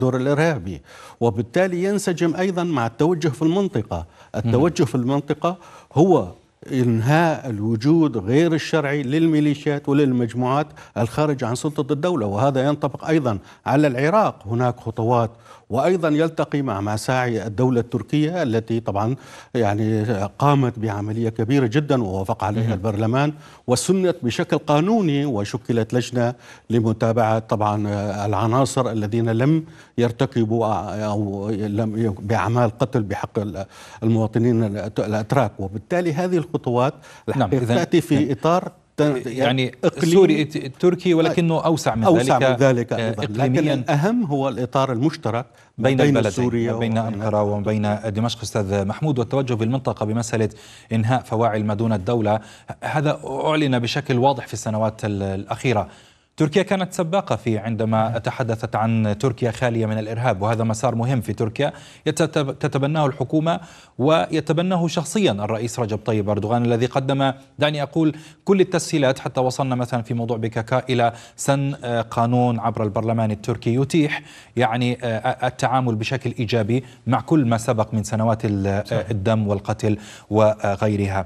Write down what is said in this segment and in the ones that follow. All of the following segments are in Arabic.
الدور الإرهابي، وبالتالي ينسجم أيضا مع التوجه في المنطقة. التوجه في المنطقة هو إنهاء الوجود غير الشرعي للميليشيات وللمجموعات الخارج عن سلطة الدولة، وهذا ينطبق أيضا على العراق. هناك خطوات، وأيضا يلتقي مع مساعي الدولة التركية التي طبعا يعني قامت بعملية كبيرة جدا ووافق عليها البرلمان وسنت بشكل قانوني، وشكلت لجنة لمتابعة طبعا العناصر الذين لم يرتكبوا أو لم بأعمال قتل بحق المواطنين الأتراك. وبالتالي هذه الخطوات تأتي في إطار يعني سوري تركي، ولكنه أوسع من ذلك أيضا. لكن الأهم هو الإطار المشترك بين البلدين، بين أنقرة وبين دمشق. أستاذ محمود، والتوجه بالمنطقة بمسألة إنهاء فواعل ما دون الدولة، هذا أعلن بشكل واضح في السنوات الأخيرة. تركيا كانت سباقة فيه عندما تحدثت عن تركيا خالية من الإرهاب، وهذا مسار مهم في تركيا تتبناه الحكومة ويتبناه شخصيا الرئيس رجب طيب أردوغان، الذي قدم دعني أقول كل التسهيلات حتى وصلنا مثلا في موضوع بكاكا إلى سن قانون عبر البرلمان التركي يتيح يعني التعامل بشكل إيجابي مع كل ما سبق من سنوات الدم والقتل وغيرها.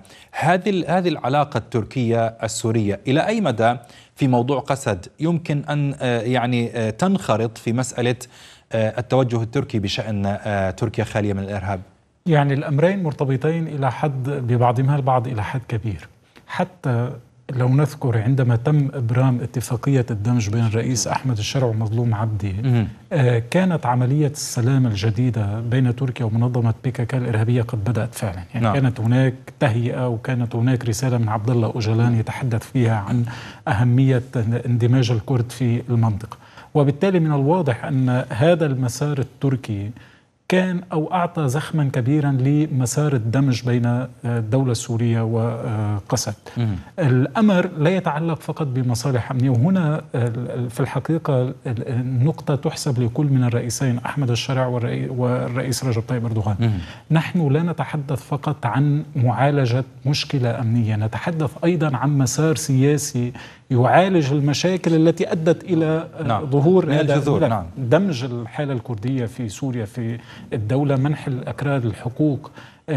هذه العلاقة التركية السورية إلى أي مدى في موضوع قسد يمكن أن يعني تنخرط في مسألة التوجه التركي بشأن تركيا خالية من الإرهاب؟ يعني الأمرين مرتبطين إلى حد ببعضهما البعض إلى حد كبير. حتى لو نذكر عندما تم إبرام اتفاقية الدمج بين الرئيس أحمد الشرع ومظلوم عبدي، كانت عملية السلام الجديدة بين تركيا ومنظمة بيكاكا الإرهابية قد بدأت فعلا. يعني كانت هناك تهيئة وكانت هناك رسالة من عبد الله أوجلان يتحدث فيها عن أهمية اندماج الكرد في المنطقة. وبالتالي من الواضح أن هذا المسار التركي كان أو أعطى زخما كبيرا لمسار الدمج بين الدولة السورية وقسد. الأمر لا يتعلق فقط بمصالح أمنية، وهنا في الحقيقة النقطة تحسب لكل من الرئيسين أحمد الشرع والرئيس رجب طيب أردوغان. نحن لا نتحدث فقط عن معالجة مشكلة أمنية، نتحدث أيضا عن مسار سياسي يعالج المشاكل التي أدت إلى ظهور هذا دمج الحالة الكردية في سوريا في الدولة، منح الأكراد الحقوق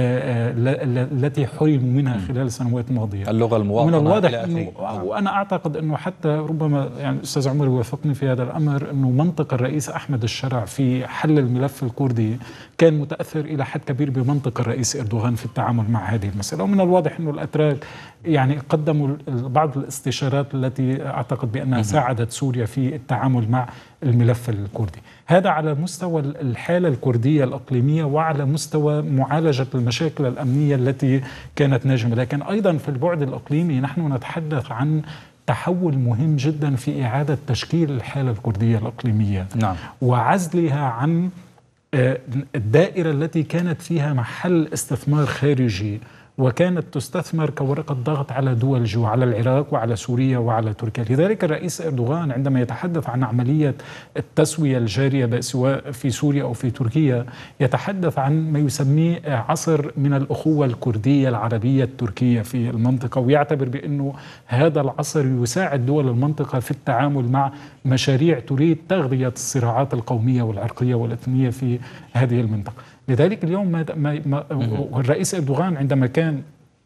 التي حرموا منها خلال السنوات الماضية، اللغة المواطنة. من الواضح أنه وأنا أعتقد أنه حتى ربما يعني الأستاذ عمر يوافقني في هذا الأمر، أنه منطق الرئيس أحمد الشرع في حل الملف الكردي كان متأثر إلى حد كبير بمنطق الرئيس أردوغان في التعامل مع هذه المسألة. ومن الواضح أنه الأتراك يعني قدموا بعض الاستشارات التي أعتقد بأنها ساعدت سوريا في التعامل مع الملف الكردي. هذا على مستوى الحالة الكردية الإقليمية وعلى مستوى معالجة المشاكل الأمنية التي كانت ناجمة. لكن أيضا في البعد الإقليمي نحن نتحدث عن تحول مهم جدا في إعادة تشكيل الحالة الكردية الإقليمية وعزلها عن الدائرة التي كانت فيها محل استثمار خارجي وكانت تستثمر كورقة ضغط على دول جو، على العراق وعلى سوريا وعلى تركيا. لذلك الرئيس أردوغان عندما يتحدث عن عملية التسوية الجارية سواء في سوريا أو في تركيا يتحدث عن ما يسميه عصر من الأخوة الكردية العربية التركية في المنطقة، ويعتبر بأنه هذا العصر يساعد دول المنطقة في التعامل مع مشاريع تريد تغذية الصراعات القومية والعرقية والإثنية في هذه المنطقة. لذلك اليوم الرئيس أردوغان عندما كان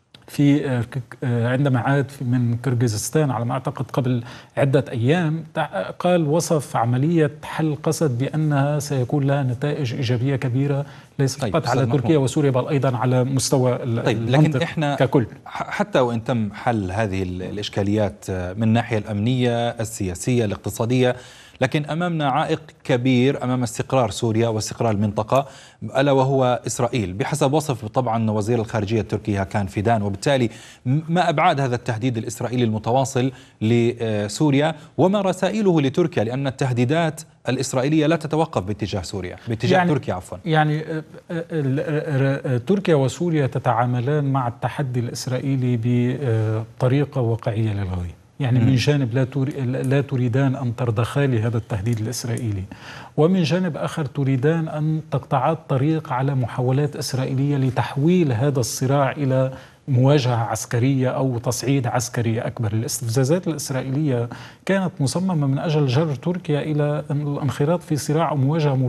عندما عاد من كرغيزستان على ما أعتقد قبل عدة أيام، قال وصف عملية حل قسد بأنها سيكون لها نتائج إيجابية كبيرة ليس فقط على تركيا وسوريا بل أيضا على مستوى لكن إحنا ككل. حتى وإن تم حل هذه الإشكاليات من الناحية الأمنية السياسية الاقتصادية، لكن أمامنا عائق كبير أمام استقرار سوريا واستقرار المنطقة، ألا وهو إسرائيل بحسب وصف طبعا وزير الخارجية التركي هاكان فيدان. وبالتالي ما أبعاد هذا التهديد الإسرائيلي المتواصل لسوريا وما رسائله لتركيا، لأن التهديدات الإسرائيلية لا تتوقف باتجاه سوريا باتجاه تركيا عفوا. يعني تركيا وسوريا تتعاملان مع التحدي الإسرائيلي بطريقة واقعية للغاية. يعني من جانب لا تريدان أن ترضخا لهذا التهديد الإسرائيلي، ومن جانب آخر تريدان أن تقطعا الطريق على محاولات إسرائيلية لتحويل هذا الصراع إلى مواجهة عسكرية أو تصعيد عسكري أكبر. الاستفزازات الإسرائيلية كانت مصممة من أجل جر تركيا إلى الانخراط في صراع أو مواجهة